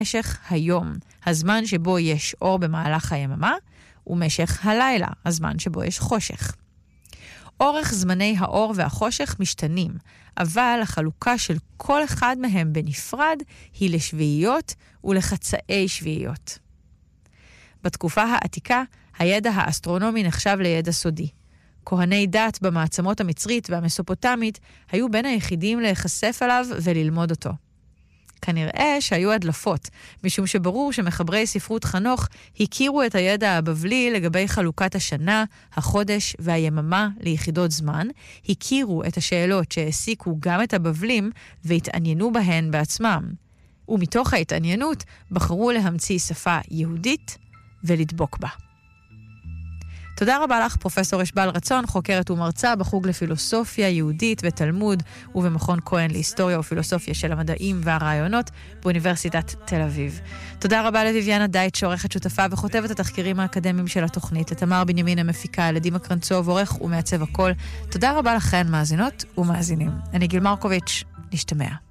משך היום, הזמן שבו יש אור במהלך היממה, ומשך הלילה, הזמן שבו יש חושך. אורך זמני האור והחושך משתנים, אבל החלוקה של כל אחד מהם בנפרד היא לשביעיות ולחצאי שביעיות. בתקופה העתיקה, הידע האסטרונומי נחשב לידע סודי. כהני דת במעצמות המצרית והמסופוטמית היו בין היחידים להיחשף עליו וללמוד אותו. כנראה שהיו הדלפות, משום שברור שמחברי ספרות חנוך הכירו את הידע הבבלי לגבי חלוקת השנה, החודש והיממה ליחידות זמן, הכירו את השאלות שהעסיקו גם את הבבלים והתעניינו בהן בעצמם. ומתוך ההתעניינות בחרו להמציא שפה יהודית ולדבוק בה. תודה רבה לך, פרופסור אשבל רצון, חוקרת ומרצה בחוג לפילוסופיה יהודית ותלמוד ובמכון כהן להיסטוריה ופילוסופיה של המדעים והרעיונות באוניברסיטת תל אביב. תודה רבה לויביאנה דייט, שעורכת שותפה וכותבת התחקירים האקדמיים של התוכנית, לתמר בנימין המפיקה, לדימה קרנצוב, עורך ומעצב הכל. תודה רבה לכן, מאזינות ומאזינים. אני גיל מרקוביץ', נשתמע.